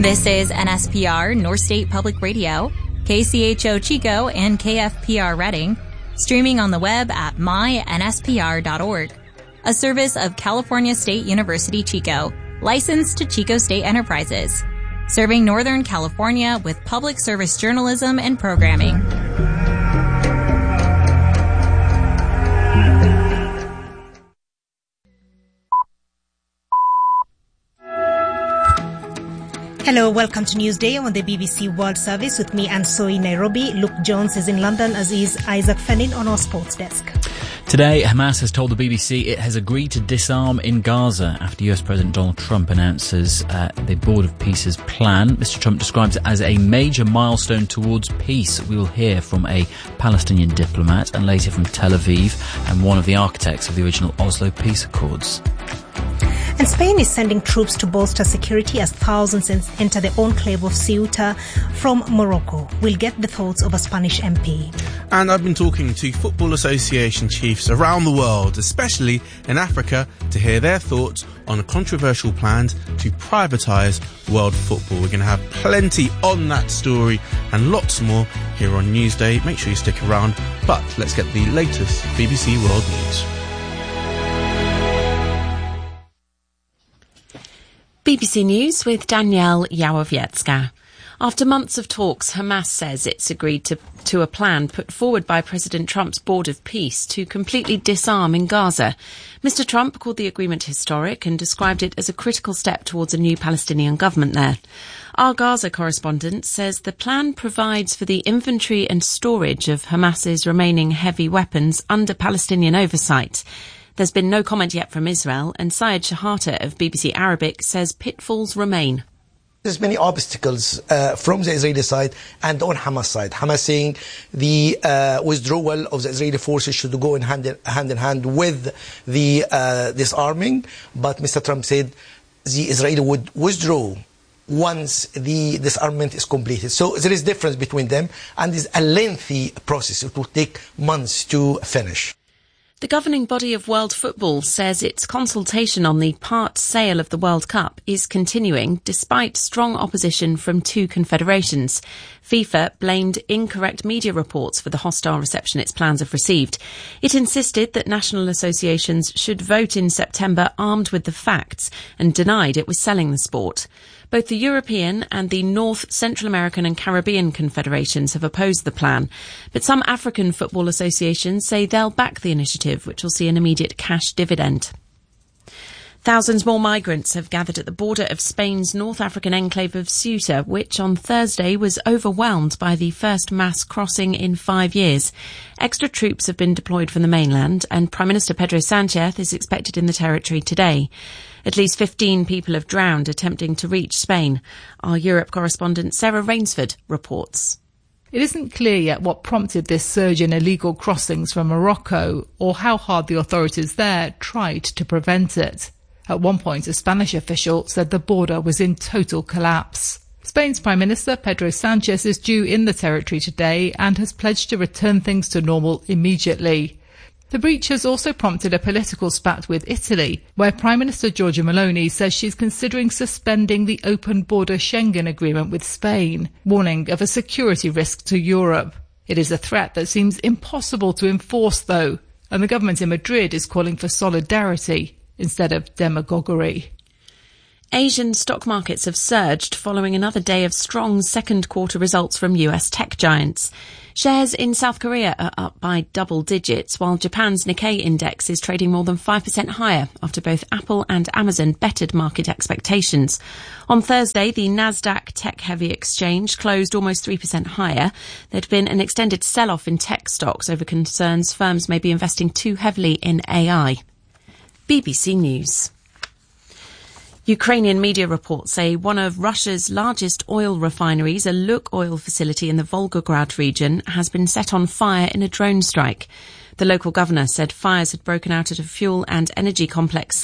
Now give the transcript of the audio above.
This is NSPR, North State Public Radio, KCHO Chico, and KFPR Redding, streaming on the web at mynspr.org, a service of California State University Chico, licensed to Chico State Enterprises, serving Northern California with public service journalism and programming. Hello, welcome to Newsday on the BBC World Service with me, Anne Soy, Nairobi. Luke Jones is in London, as is Isaac Fennin on our sports desk. Today, Hamas has told the BBC it has agreed to disarm in Gaza after US President Donald Trump announces the Board of Peace's plan. Mr. Trump describes it as a major milestone towards peace. We will hear from a Palestinian diplomat and later from Tel Aviv and one of the architects of the original Oslo Peace Accords. And Spain is sending troops to bolster security as thousands enter the enclave of Ceuta from Morocco. We'll get the thoughts of a Spanish MP. And I've been talking to Football Association chiefs around the world, especially in Africa, to hear their thoughts on a controversial plan to privatise world football. We're going to have plenty on that story and lots more here on Newsday. Make sure you stick around. But let's get the latest BBC World News. BBC News with Danielle Yawowiecka. After months of talks, Hamas says it's agreed to a plan put forward by President Trump's Board of Peace to completely disarm in Gaza. Mr. Trump called the agreement historic and described it as a critical step towards a new Palestinian government there. Our Gaza correspondent says the plan provides for the inventory and storage of Hamas's remaining heavy weapons under Palestinian oversight. There's been no comment yet from Israel, and Syed Shahata of BBC Arabic says pitfalls remain. There's many obstacles from the Israeli side and on Hamas side. Hamas saying the withdrawal of the Israeli forces should go hand in hand with the disarming, but Mr. Trump said the Israeli would withdraw once the disarmament is completed. So there is difference between them, and it's a lengthy process. It will take months to finish. The governing body of world football says its consultation on the part sale of the World Cup is continuing despite strong opposition from two confederations. FIFA blamed incorrect media reports for the hostile reception its plans have received. It insisted that national associations should vote in September armed with the facts and denied it was selling the sport. Both the European and the North, Central American and Caribbean confederations have opposed the plan, but some African football associations say they'll back the initiative, which will see an immediate cash dividend. Thousands more migrants have gathered at the border of Spain's North African enclave of Ceuta, which on Thursday was overwhelmed by the first mass crossing in 5 years. Extra troops have been deployed from the mainland, and Prime Minister Pedro Sánchez is expected in the territory today. At least 15 people have drowned attempting to reach Spain. Our Europe correspondent Sarah Rainsford reports. It isn't clear yet what prompted this surge in illegal crossings from Morocco or how hard the authorities there tried to prevent it. At one point, a Spanish official said the border was in total collapse. Spain's Prime Minister Pedro Sánchez is due in the territory today and has pledged to return things to normal immediately. The breach has also prompted a political spat with Italy, where Prime Minister Giorgia Meloni says she's considering suspending the open border Schengen agreement with Spain, warning of a security risk to Europe. It is a threat that seems impossible to enforce, though, and the government in Madrid is calling for solidarity instead of demagoguery. Asian stock markets have surged following another day of strong second quarter results from US tech giants. Shares in South Korea are up by double digits, while Japan's Nikkei index is trading more than 5% higher after both Apple and Amazon bettered market expectations. On Thursday, the Nasdaq tech-heavy exchange closed almost 3% higher. There'd been an extended sell-off in tech stocks over concerns firms may be investing too heavily in AI. BBC News. Ukrainian media reports say one of Russia's largest oil refineries, a Lukoil facility in the Volgograd region, has been set on fire in a drone strike. The local governor said fires had broken out at a fuel and energy complex